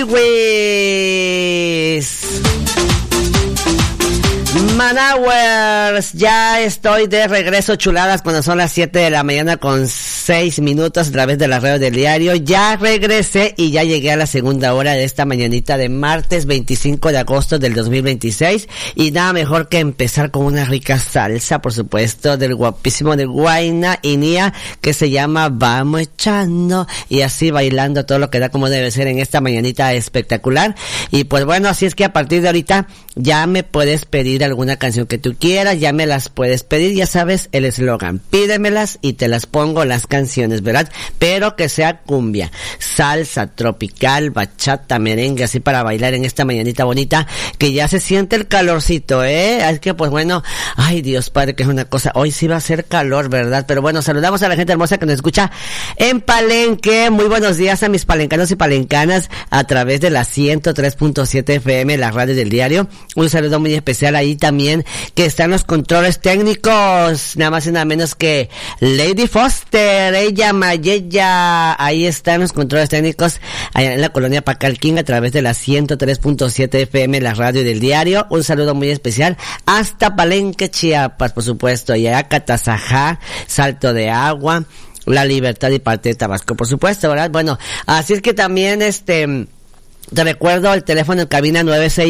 Manowers, ya estoy de regreso, chuladas, cuando son las 7 de la mañana con 6 minutos a través de la radio del diario. Ya regresé y ya llegué a la segunda hora de esta mañanita de martes 25 de agosto del 2026. Y nada mejor que empezar con una rica salsa, por supuesto, del guapísimo de Guayna y Nia, que se llama Vamos Echando, y así bailando todo lo que da como debe ser en esta mañanita espectacular. Y pues bueno, así es que a partir de ahorita ya me puedes pedir alguna canción que tú quieras, ya me las puedes pedir, ya sabes el eslogan, pídemelas y te las pongo las canciones, ¿verdad? Pero que sea cumbia, salsa, tropical, bachata, merengue, así para bailar en esta mañanita bonita, que ya se siente el calorcito, Es que pues bueno, ay Dios Padre, que es una cosa, hoy sí va a ser calor, ¿verdad? Pero bueno, saludamos a la gente hermosa que nos escucha en Palenque. Muy buenos días a mis palencanos y palencanas a través de la 103.7 FM, la radio del diario. Un saludo muy especial ahí también, que están los controles técnicos, nada más y nada menos que Lady Foster, ella Mayella, ahí están los controles técnicos, allá en la colonia Pacalquín, a través de la 103.7 FM, la radio del diario. Un saludo muy especial hasta Palenque, Chiapas, por supuesto, y a Catazajá, Salto de Agua, La Libertad y parte de Tabasco, por supuesto, ¿verdad? Bueno, así es que también te recuerdo el teléfono en cabina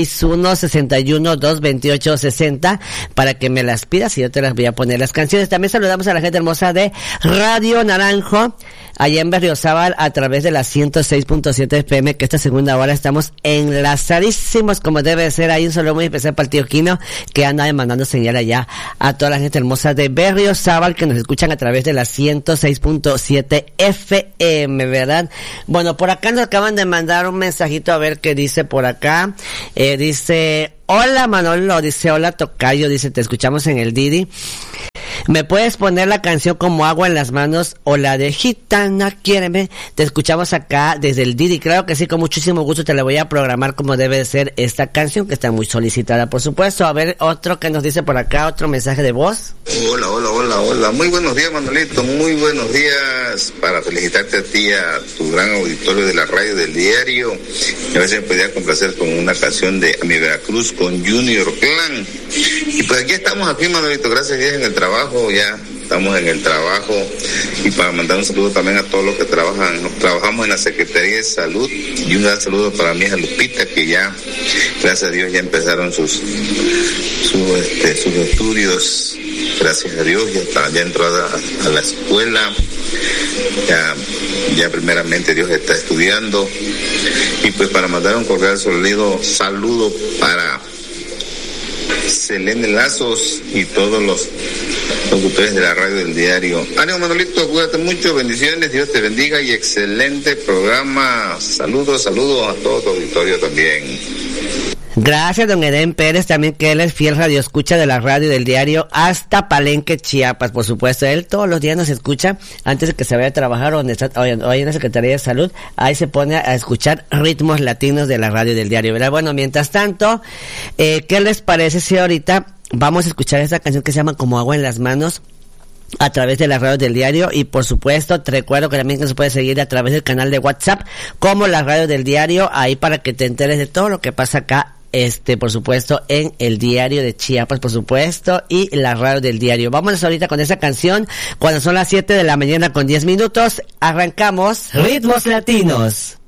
961-61-228-60 para que me las pidas y yo te las voy a poner las canciones. También saludamos a la gente hermosa de Radio Naranjo, allá en Berriozábal, a través de la 106.7 FM, que esta segunda hora estamos enlazadísimos como debe ser. Ahí un saludo muy especial para el tío Quino, que anda mandando señal allá a toda la gente hermosa de Berriozábal, que nos escuchan a través de la 106.7 FM, ¿verdad? Bueno, por acá nos acaban de mandar un mensajito, a ver qué dice por acá. Dice, hola Manolo, dice, hola Tocayo, dice, te escuchamos en el Didi. ¿Me puedes poner la canción Como Agua en las Manos o la de Gitana, quiéreme? Te escuchamos acá desde el Didi. Claro que sí, con muchísimo gusto te la voy a programar como debe de ser esta canción, que está muy solicitada, por supuesto. A ver, otro que nos dice por acá, otro mensaje de voz. Hola. Muy buenos días, Manolito. Muy buenos días para felicitarte a ti, a tu gran auditorio de la radio del diario. A veces me podía complacer con una canción de A Mi Veracruz con Junior Clan. Y pues aquí estamos, Manolito, gracias a Dios, en el trabajo. Ya estamos en el trabajo, y para mandar un saludo también a todos los que trabajamos en la Secretaría de Salud, y un gran saludo para mi hija Lupita, que ya, gracias a Dios, ya empezaron sus estudios, gracias a Dios, ya entró a la escuela, ya primeramente Dios está estudiando. Y pues para mandar un cordial saludo para Selene Lazos y todos los locutores de la radio del diario. Ánimo, Manolito, cuídate mucho, bendiciones, Dios te bendiga y excelente programa. Saludos a todo tu auditorio también. Gracias, don Edén Pérez, también que él es fiel radioescucha de la radio del diario hasta Palenque, Chiapas, por supuesto. Él todos los días nos escucha antes de que se vaya a trabajar, hoy en la Secretaría de Salud. Ahí se pone a escuchar ritmos latinos de la radio del diario, ¿verdad? Bueno, mientras tanto, ¿qué les parece si ahorita vamos a escuchar esta canción que se llama Como Agua en las Manos a través de la radio del diario? Y por supuesto te recuerdo que también se puede seguir a través del canal de WhatsApp como la radio del diario, ahí para que te enteres de todo lo que pasa acá, por supuesto, en el diario de Chiapas, por supuesto, y la radio del diario. Vámonos ahorita con esa canción, cuando son las 7 de la mañana con 10 minutos, arrancamos Ritmos Latinos.